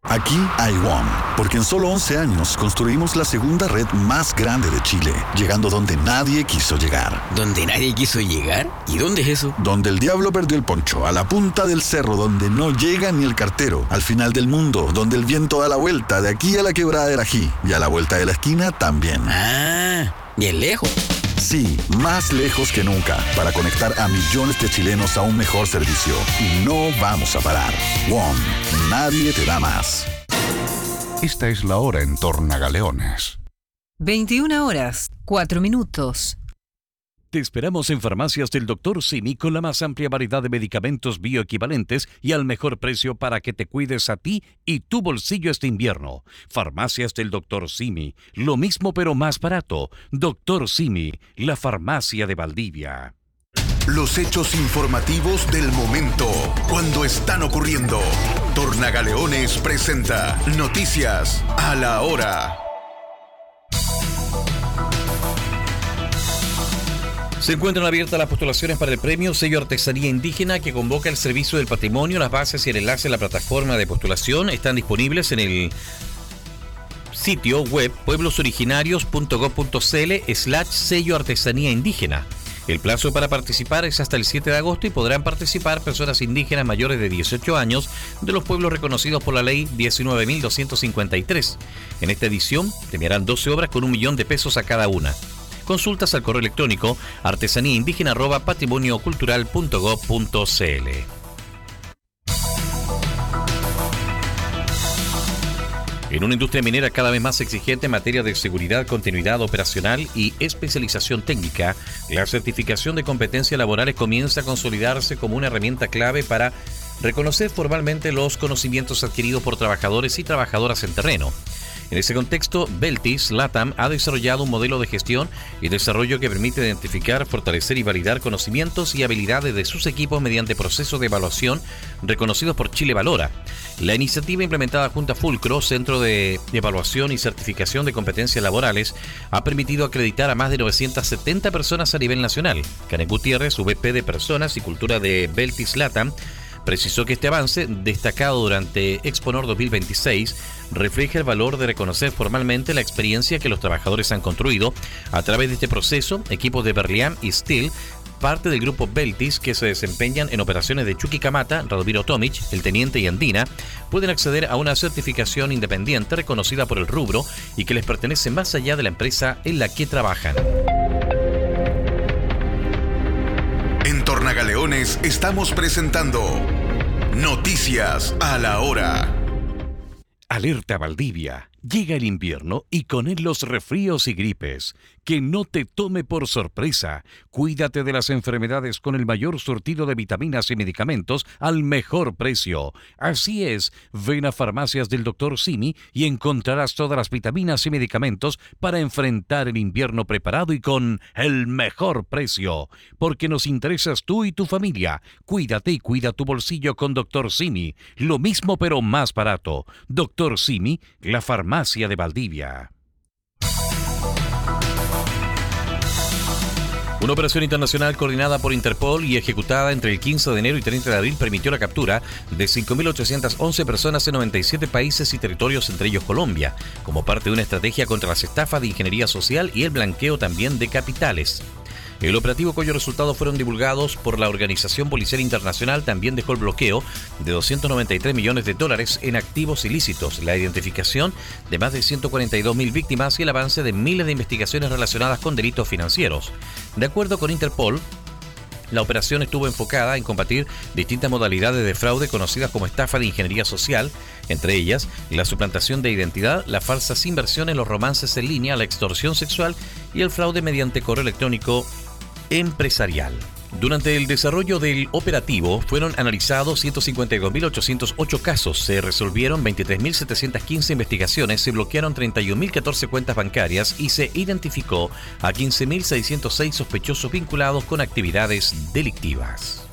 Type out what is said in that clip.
Aquí hay WOM, porque en solo 11 años construimos la segunda red más grande de Chile, llegando donde nadie quiso llegar. ¿Donde nadie quiso llegar? ¿Y dónde es eso? Donde el diablo perdió el poncho, a la punta del cerro, donde no llega ni el cartero, al final del mundo, donde el viento da la vuelta, de aquí a la quebrada del Ají, y a la vuelta de la esquina también. Ah, bien lejos. Sí, más lejos que nunca, para conectar a millones de chilenos a un mejor servicio. Y no vamos a parar. WOM, nadie te da más. Esta es la hora en Tornagaleones. 21:04. Te esperamos en Farmacias del Dr. Simi con la más amplia variedad de medicamentos bioequivalentes y al mejor precio para que te cuides a ti y tu bolsillo este invierno. Farmacias del Dr. Simi, lo mismo pero más barato. Dr. Simi, la farmacia de Valdivia. Los hechos informativos del momento, cuando están ocurriendo. Tornagaleones presenta Noticias a la Hora. Se encuentran abiertas las postulaciones para el premio Sello Artesanía Indígena que convoca el Servicio del Patrimonio. Las bases y el enlace a la plataforma de postulación están disponibles en el sitio web pueblosoriginarios.gov.cl/sello artesanía indígena. El plazo para participar es hasta el 7 de agosto y podrán participar personas indígenas mayores de 18 años de los pueblos reconocidos por la ley 19.253. En esta edición premiarán 12 obras con $1.000.000 de pesos a cada una. Consultas al correo electrónico artesaníaindígena@patrimoniocultural.gov.cl. En una industria minera cada vez más exigente en materia de seguridad, continuidad operacional y especialización técnica, la certificación de competencias laborales comienza a consolidarse como una herramienta clave para reconocer formalmente los conocimientos adquiridos por trabajadores y trabajadoras en terreno. En ese contexto, Beltis LATAM ha desarrollado un modelo de gestión y desarrollo que permite identificar, fortalecer y validar conocimientos y habilidades de sus equipos mediante procesos de evaluación reconocidos por Chile Valora. La iniciativa implementada junto a Fulcro, Centro de Evaluación y Certificación de Competencias Laborales, ha permitido acreditar a más de 970 personas a nivel nacional. Karen Gutiérrez, VP de Personas y Cultura de Beltis LATAM, precisó que este avance, destacado durante Exponor 2026, refleja el valor de reconocer formalmente la experiencia que los trabajadores han construido. A través de este proceso, equipos de Berliam y Steel, parte del grupo Beltis que se desempeñan en operaciones de Chuquicamata, Radomiro Tomic, El Teniente y Andina, pueden acceder a una certificación independiente reconocida por el rubro y que les pertenece más allá de la empresa en la que trabajan. En Tornagaleones estamos presentando Noticias a la Hora. Alerta Valdivia. Llega el invierno y con él los resfríos y gripes. Que no te tome por sorpresa. Cuídate de las enfermedades con el mayor surtido de vitaminas y medicamentos al mejor precio. Así es, ven a Farmacias del Dr. Simi y encontrarás todas las vitaminas y medicamentos para enfrentar el invierno preparado y con el mejor precio. Porque nos interesas tú y tu familia. Cuídate y cuida tu bolsillo con Dr. Simi. Lo mismo pero más barato. Dr. Simi, la farmacia de Valdivia. Una operación internacional coordinada por Interpol y ejecutada entre el 15 de enero y 30 de abril permitió la captura de 5.811 personas en 97 países y territorios, entre ellos Colombia, como parte de una estrategia contra las estafas de ingeniería social y el blanqueo también de capitales. El operativo, cuyos resultados fueron divulgados por la Organización Policial Internacional, también dejó el bloqueo de $293 millones en activos ilícitos, la identificación de más de 142.000 víctimas y el avance de miles de investigaciones relacionadas con delitos financieros. De acuerdo con Interpol, la operación estuvo enfocada en combatir distintas modalidades de fraude conocidas como estafa de ingeniería social, entre ellas la suplantación de identidad, las falsas inversiones, los romances en línea, la extorsión sexual y el fraude mediante correo electrónico empresarial. Durante el desarrollo del operativo fueron analizados 152.808 casos, se resolvieron 23.715 investigaciones, se bloquearon 31.014 cuentas bancarias y se identificó a 15.606 sospechosos vinculados con actividades delictivas.